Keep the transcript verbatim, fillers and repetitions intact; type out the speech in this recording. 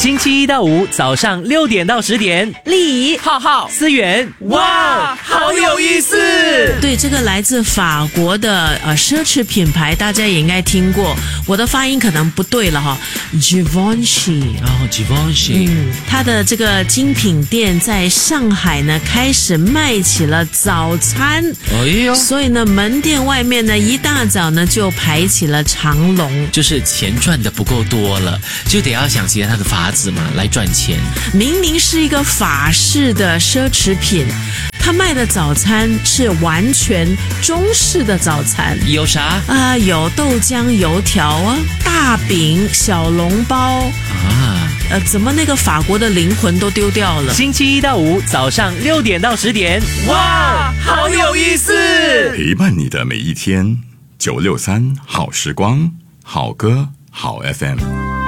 星期一到五早上六点到十点， 丽浩浩、思源，哇，好有意思！ 对，这个来自法国的呃奢侈品牌，大家也应该听过。我的发音可能不对了哈 ，Givenchy。 哦 ，Givenchy， 嗯，它的这个精品店在上海呢开始卖起了早餐， 哎呦， 所以呢门店外面呢一大早呢就排起了长龙。 就是钱赚的不够多了，就得要想其他的法子嘛来赚钱。 明明是一个法式的奢侈品，他卖的早餐是完全中式的早餐。 有啥啊、有豆浆油条啊，大饼、小笼包啊？ 呃，怎么那个法国的灵魂都丢掉了？ 星期一到五早上六点到十点，哇，好有意思！ 陪伴你的每一天，九六三好时光，好歌好 F M。